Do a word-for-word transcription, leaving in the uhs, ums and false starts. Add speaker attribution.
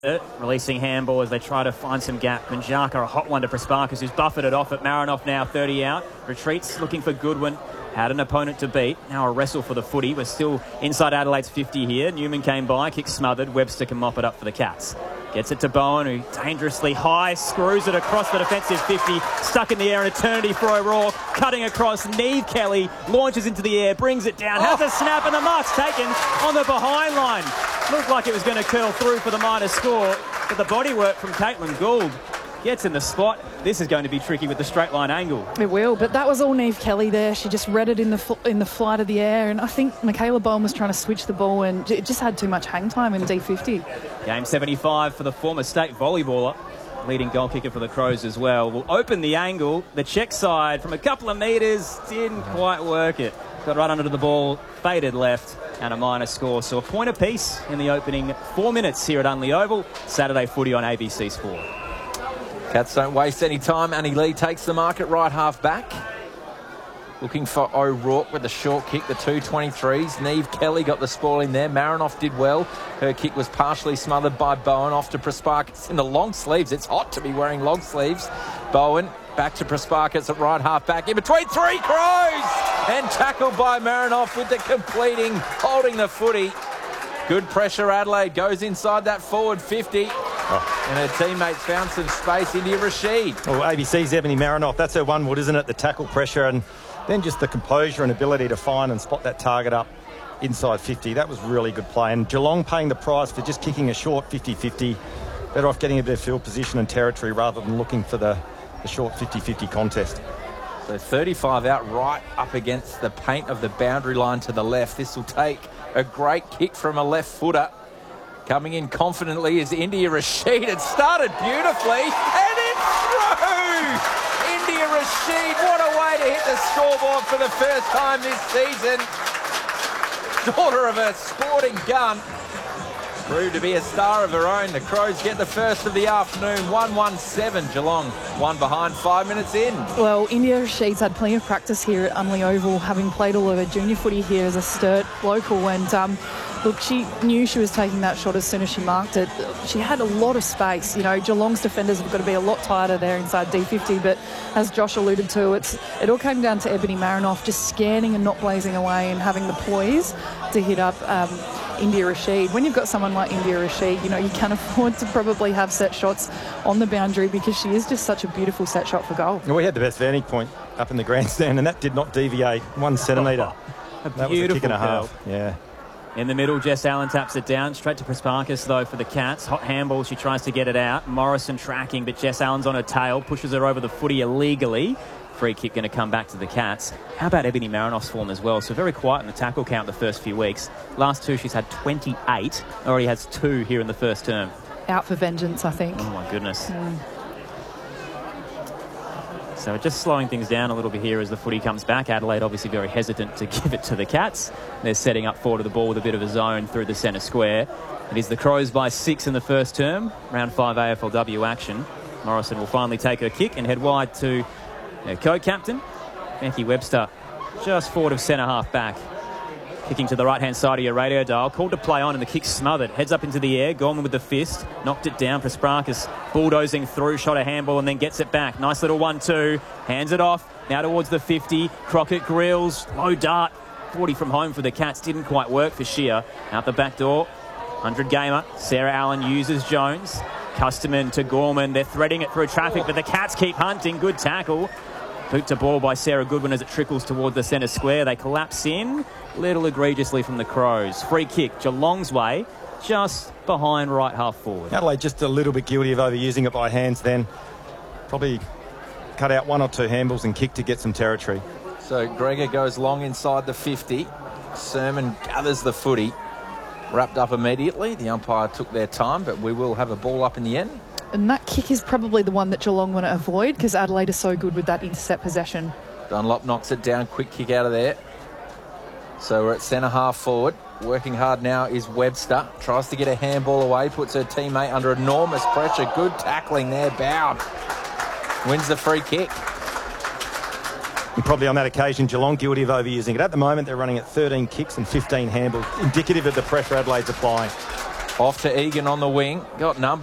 Speaker 1: Releasing handball as they try to find some gap. Manjaka, a hot one to Prasparkas, who's buffered it off at Marinoff now, thirty out. Retreats, looking for Goodwin. Had an opponent to beat. Now a wrestle for the footy. We're still inside Adelaide's fifty here. Newman came by, kick smothered. Webster can mop it up for the Cats. Gets it to Bowen, who dangerously high, screws it across the defensive fifty. Stuck in the air, an eternity for O'Rourke. Cutting across, Neve Kelly launches into the air, brings it down. Has a snap, and the mark's taken on the behind line. Looked like it was going to curl through for the minus score, but the bodywork from Caitlin Gould gets in the spot. This is going to be tricky with the straight line angle.
Speaker 2: It will, but that was all Neve Kelly there. She just read it in the in the flight of the air, and I think Michaela Bowen was trying to switch the ball, and it just had too much hang time in D fifty.
Speaker 1: Game seventy-five for the former state volleyballer, leading goal kicker for the Crows as well. Will open the angle. The check side from a couple of metres didn't quite work it. Got right under the ball, faded left, and a minus score. So a point apiece in the opening four minutes here at Unley Oval. Saturday footy on A B C Sport.
Speaker 3: Cats don't waste any time. Annie Lee takes the mark at right half back. Looking for O'Rourke with the short kick, the two twenty-threes. Neve Kelly got the spoil in there. Marinoff did well. Her kick was partially smothered by Bowen. Off to Prasparkas in the long sleeves. It's hot to be wearing long sleeves. Bowen back to Prasparkas at right half back. In between three Crows! And tackled by Marinoff with the completing, holding the footy. Good pressure, Adelaide. Goes inside that forward fifty. Oh. And her teammates found some space. India Rashid.
Speaker 4: Well, A B C's Ebony Marinoff. That's her one wood, isn't it? The tackle pressure and then just the composure and ability to find and spot that target up inside fifty. That was really good play. And Geelong paying the price for just kicking a short fifty fifty. Better off getting a bit of field position and territory rather than looking for the, the short fifty fifty contest.
Speaker 3: So thirty-five out, right up against the paint of the boundary line to the left. This will take a great kick from a left footer. Coming in confidently is India Rashid. It started beautifully, and it's through! India Rashid, what a way to hit the scoreboard for the first time this season. Daughter of a sporting gun. Proved to be a star of her own. The Crows get the first of the afternoon, one one seven. Geelong, one behind, five minutes in.
Speaker 2: Well, India Rashid's had plenty of practice here at Unley Oval, having played all of her junior footy here as a Sturt local, and um, look, she knew she was taking that shot as soon as she marked it. She had a lot of space. You know, Geelong's defenders have got to be a lot tighter there inside D fifty, but as Josh alluded to, it's it all came down to Ebony Marinoff just scanning and not blazing away and having the poise to hit up um, India Rashid. When you've got someone like India Rashid, you know, you can afford to probably have set shots on the boundary because she is just such a beautiful set shot for goal.
Speaker 4: Well, we had the best vantage point up in the grandstand, and that did not deviate one centimetre.
Speaker 1: A
Speaker 4: that was a kick and a half.
Speaker 1: Goal.
Speaker 4: Yeah.
Speaker 1: In the middle, Jess Allen taps it down. Straight to Prasparkas, though, for the Cats. Hot handball, she tries to get it out. Morrison tracking, but Jess Allen's on her tail. Pushes her over the footy illegally. Free kick going to come back to the Cats. How about Ebony Marinoff's form as well? So very quiet in the tackle count the first few weeks. Last two, she's had twenty-eight. Already has two here in the first term.
Speaker 2: Out for vengeance, I think.
Speaker 1: Oh, my goodness.
Speaker 2: Mm.
Speaker 1: So just slowing things down a little bit here as the footy comes back. Adelaide obviously very hesitant to give it to the Cats. They're setting up forward of the ball with a bit of a zone through the centre square. It is the Crows by six in the first term. Round five A F L W action. Morrison will finally take her kick and head wide to their co-captain, Becky Webster, just forward of centre half back. Kicking to the right-hand side of your radio dial. Called to play on and the kick smothered. Heads up into the air. Gorman with the fist. Knocked it down. Prasparkas bulldozing through. Shot a handball and then gets it back. Nice little one two. Hands it off. Now towards the fifty. Crockett grills. Low dart. forty from home for the Cats. Didn't quite work for Shear. Out the back door. one hundred gamer. Sarah Allen uses Jones. Custerman to Gorman. They're threading it through traffic, but the Cats keep hunting. Good tackle. Boot to ball by Sarah Goodwin as it trickles towards the centre square. They collapse in. Little egregiously from the Crows. Free kick, Geelong's way, just behind right half forward.
Speaker 4: Adelaide just a little bit guilty of overusing it by hands then. Probably cut out one or two handballs and kick to get some territory.
Speaker 3: So Gregor goes long inside the fifty. Sermon gathers the footy. Wrapped up immediately. The umpire took their time, but we will have a ball up in the end.
Speaker 2: And that kick is probably the one that Geelong want to avoid because Adelaide is so good with that intercept possession.
Speaker 3: Dunlop knocks it down. Quick kick out of there. So we're at centre half forward. Working hard now is Webster. Tries to get a handball away. Puts her teammate under enormous pressure. Good tackling there. Bowed. Wins the free kick.
Speaker 4: And probably on that occasion, Geelong guilty of overusing it. At the moment, they're running at thirteen kicks and fifteen handballs, indicative of the pressure Adelaide's applying.
Speaker 3: Off to Egan on the wing. Got numbers.